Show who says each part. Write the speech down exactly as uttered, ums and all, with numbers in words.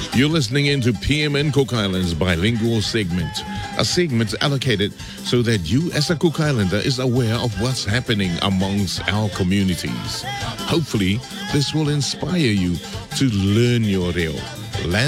Speaker 1: You're listening into P M N Cook Islands bilingual segment, a segment allocated so that you as a Cook Islander is aware of what's happening amongst our communities. Hopefully, this will inspire you to learn your reo, land